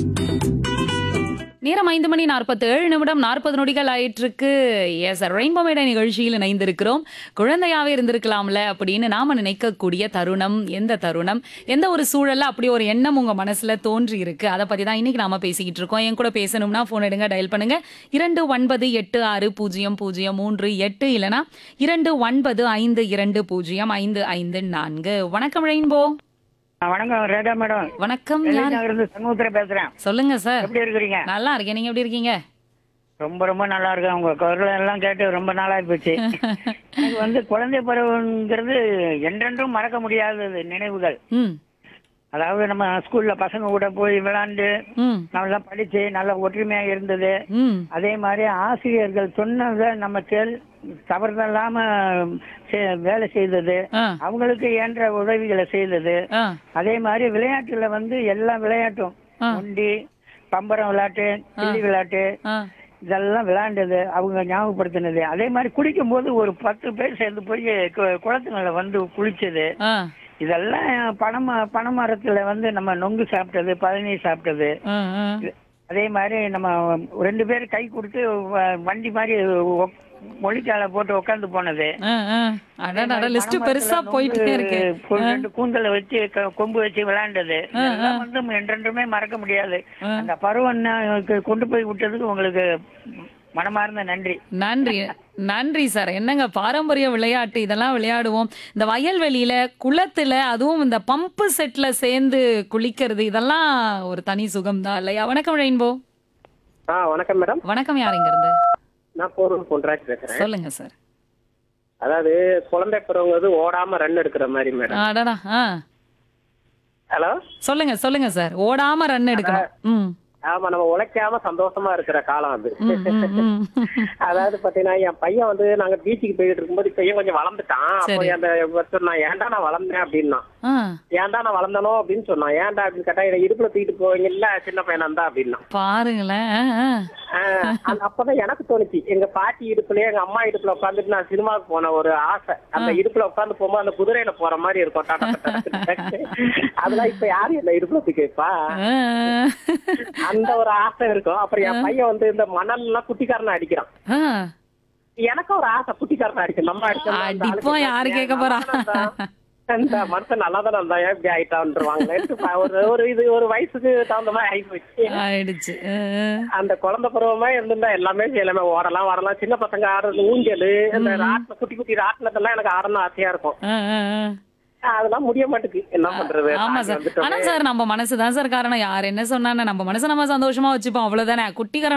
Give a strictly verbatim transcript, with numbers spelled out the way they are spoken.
நேரம் ஐந்து மணி நாற்பத்தி ஏழு நிமிடம் நாற்பது நொடிகள் ஆயிட்டிருக்கு. எஸ் ரெயின்போ மேடை நிகழ்ச்சியில் இணைந்திருக்கிறோம். குழந்தையாவே இருந்திருக்கலாம்ல அப்படின்னு நாம நினைக்கக்கூடிய தருணம் எந்த தருணம், எந்த ஒரு சூழல்ல அப்படி ஒரு எண்ணம் உங்க மனசுல தோன்றி இருக்கு, அதை பத்தி தான் இன்னைக்கு நாம பேசிக்கிட்டு இருக்கோம். என் கூட பேசணும்னா போன் எடுங்க, டயல் பண்ணுங்க இரண்டு ஒன்பது எட்டு ஆறு பூஜ்ஜியம் பூஜ்ஜியம் மூன்று எட்டு இல்லனா இரண்டு ஒன்பது ஐந்து இரண்டு பூஜ்ஜியம் ஐந்து ஐந்து நான்கு. வணக்கம் ரெயின்போ. வணக்கம் ரேகா மேடம். வணக்கம், யார்? இருந்து சண்முகத்துல பேசுறேன். சொல்லுங்க சார். எப்படி இருக்கிறீங்க? நல்லா இருக்கேன், நீங்க எப்படி இருக்கீங்க? ரொம்ப ரொம்ப நல்லா இருக்கேன். உங்க குரல் எல்லாம் கேட்டு ரொம்ப நாளா போச்சு. எனக்கு வந்து குழந்தை பருவங்கிறது என்றென்றும் மறக்க முடியாதது நினைவுகள். ம் அதாவது நம்ம ஸ்கூல்ல பசங்க கூட போய் விளையாண்டு ம் நல்லா படிச்சு நல்ல ஒற்றுமையா இருந்தது. ம் அதே மாதிரி ஆசிரியர்கள் சொன்னதை நம்ம கேள் தவறுதல்லாம செ- வேலை செய்தது, ஆ அவங்களுக்கு இயன்ற உதவிகளை செய்தது. ஆ அதே மாதிரி விளையாட்டுல வந்து எல்லா விளையாட்டும் ஆ. ஒண்டி, பம்பரம் விளையாட்டு, கில்லி விளையாட்டு, ஆ இதெல்லாம் விளையாண்டது அவங்க ஞாபகப்படுத்தினது. அதே மாதிரி குளிக்கும் போது ஒரு பத்து பேர் சேர்ந்து போய் கு- குளத்துங்களை வந்து குளிச்சது. ஆ இதெல்லாம் பனைம பனைமரத்துல வந்து நம்ம நொங்கு சாப்பிட்டது, பழனி சாப்பிட்டது. ஆ ஆ அதே மாதிரி நம்ம ரெண்டு பேர் கை கொடுத்து வ- வண்டி மாதிரி ஒ- மொழிக்கால போட்டு உட்காந்து போனது. ஆ, ஆ. அடடட, லிஸ்ட் பெருசா பனைமரத்துல போயிட்டே நொங்கு இருக்கு. கொ- ரெண்டு கூந்தலை வச்சு க- கொம்பு வச்சு விளையாண்டது. இதெல்லாம் வந்து என்றென்றுமே மறக்க முடியாது. அந்த பருவம் கொண்டு போய் விட்டதுக்கு உங்களுக்கு மனமார்ந்த நன்றி. நன்றி நன்றி சார். என்னங்க பாரம்பரிய விளையாட்டு இதெல்லாம் விளையாடுவோம். இந்த வயல்வெளியில, குளத்துல, அதுவும் இந்த பம்பு செட்ல சேர்ந்து குளிக்கிறது, இதெல்லாம் ஒரு தனி சுகம் தான் இல்லையா? வணக்கம் ரெயின்போ. ஆ வணக்கம் மேடம். வணக்கம், யார் இங்க இருந்து? நான் போரூர் பொன்ராஜ் பேசுறேன். சொல்லுங்க சார். அதாவது குழந்தை பருவங்கிறது ஓடாம ரன் எடுக்கிற மாதிரி மேடம். அடடா. ஆ ஹலோ. சொல்லுங்க சொல்லுங்க சார். ஓடாம ரன் எடுக்கணும். ம் ஆமா, நம்ம உழைக்காம சந்தோஷமா இருக்கிற காலம் அது. ம், ம், ம். அதாவது பாத்தீங்கன்னா என் பையன் வந்து நாங்க பீச்சுக்கு போயிட்டு இருக்கும்போது பையன் கொஞ்சம் வளர்ந்துட்டான். அப்போ சரி. அந்த சொன்னான், ஏன்டா நான் வளர்ந்தேன் அப்படின்னா. ஆ, ஏன்டா நான் வளர்ந்தனோ அப்படின்னு சொன்னான். ஏன்டா அப்படின்னு கேட்டா, இதை இடுப்புல தூக்கிட்டு போவீங்கல்ல சின்ன பையனா இருந்தா அப்படின்னா. பாருங்களேன். ஆ, ஆ. ஆஹ் அந்த அப்பதான் எனக்கு தோணுச்சு, எங்க பாட்டி இடுப்புலயே எங்க அம்மா இடுப்புல உட்காந்துட்டு நான் சினிமாவுக்கு போன ஒரு ஆசை. அந்த இடுப்புல உட்காந்து போகும்போது அந்த குதிரையில போற மாதிரி இருக்கும். டாடா டாடா. அதெல்லாம் இப்ப யாரு என்ன இடுப்புல தூக்கி வைப்பா? ஆ. அந்த ஒரு ஆசை இருக்கும். அப்புறம் என் பையன் வந்து இந்த மணல் எல்லாம் குட்டிக்காரனை அடிக்கிறான். ஆ. எனக்கும் ஒரு ஆசை குட்டிக்காரனை அடிக்க. நம்ம அடிப்போம், யாரு கேட்க போறா? அந்த மனுஷன் நல்லா தான் இருந்தா ஏன் இப்படி ஆயிட்டான்ருவாங்களே. ஒரு ஒரு இது ஒரு வயசுக்கு தகுந்த மாதிரி ஆகி போச்சு. ஆயிடுச்சு. ஆ, ஆ. அந்த குழந்தை பருவமா இருந்திருந்தா எல்லாமே செய்யலாமே. ஓடலாம் வரலாம். சின்ன பசங்க ஆடுறது ஊஞ்சல், இந்த ராட்டின குட்டி குட்டி ராட்டினத்தெல்லாம் எனக்கு ஆடணும் ஆசையா இருக்கும். ஆ, ஆ, ஆ. அதெல்லாம் முடிய மாட்டேங்குது. என்ன பண்றது? ஆமா தாண்டி சார். வந்துட்டோமே. ஆனா சார், நம்ம மனசுதான் சார் காரணம். யார் என்ன சொன்னானே நம்ம மனசை நம்ம சந்தோஷமா வச்சுப்போம், அவ்வளவுதானே. குட்டிக்காரன்